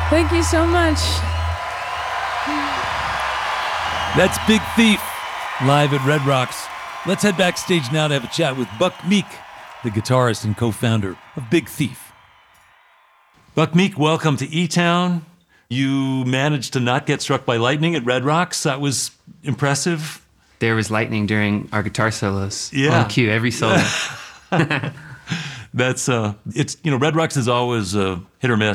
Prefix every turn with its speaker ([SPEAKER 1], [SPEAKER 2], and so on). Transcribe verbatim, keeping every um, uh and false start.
[SPEAKER 1] Thank you so much.
[SPEAKER 2] That's Big Thief, live at Red Rocks. Let's head backstage now to have a chat with Buck Meek, the guitarist and co-founder of Big Thief. Buck Meek, welcome to E-Town. You managed to not get struck by lightning at Red Rocks. That was impressive.
[SPEAKER 3] There was lightning during our guitar solos.
[SPEAKER 2] Yeah.
[SPEAKER 3] On cue, every solo.
[SPEAKER 2] That's, uh, it's, you know, Red Rocks is always uh, hit or miss.